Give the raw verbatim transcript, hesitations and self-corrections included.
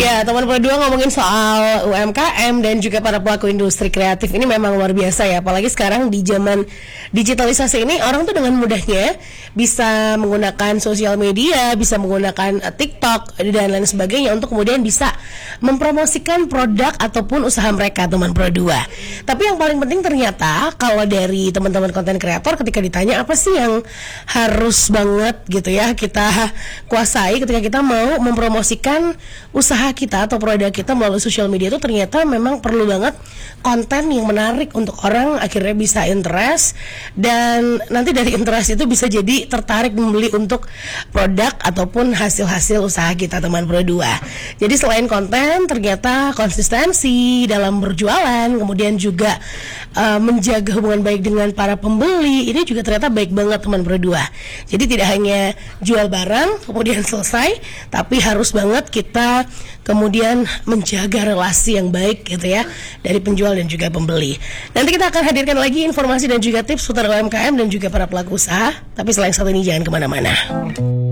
Ya, teman Pro dua ngomongin soal U M K M dan juga para pelaku industri kreatif ini memang luar biasa ya. Apalagi sekarang di zaman digitalisasi ini, orang tuh dengan mudahnya bisa menggunakan sosial media, bisa menggunakan uh, TikTok dan lain sebagainya untuk kemudian bisa mempromosikan produk ataupun usaha mereka, teman Pro dua. Tapi yang paling penting ternyata kalau dari teman-teman konten kreator ketika ditanya apa sih yang harus banget gitu ya kita kuasai ketika kita mau mempromosikan usaha kita atau produk kita melalui sosial media, itu ternyata memang perlu banget konten yang menarik untuk orang akhirnya bisa interest, dan nanti dari interest itu bisa jadi tertarik membeli untuk produk ataupun hasil-hasil usaha kita, teman Pro dua. Jadi selain konten, ternyata konsistensi dalam berjualan, kemudian juga uh, menjaga hubungan baik dengan para pembeli, ini juga ternyata baik banget, teman Pro dua. Jadi tidak hanya jual barang kemudian selesai, tapi harus banget kita kemudian menjaga relasi yang baik gitu ya dari penjual dan juga pembeli. Nanti kita akan hadirkan lagi informasi dan juga tips seputar U M K M dan juga para pelaku usaha. Tapi selain satu ini jangan kemana-mana.